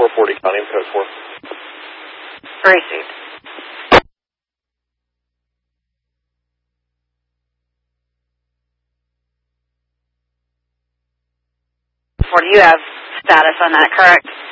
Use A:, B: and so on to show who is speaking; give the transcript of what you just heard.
A: 440 Connie, code 4.
B: Received. What do you have status on that, correct?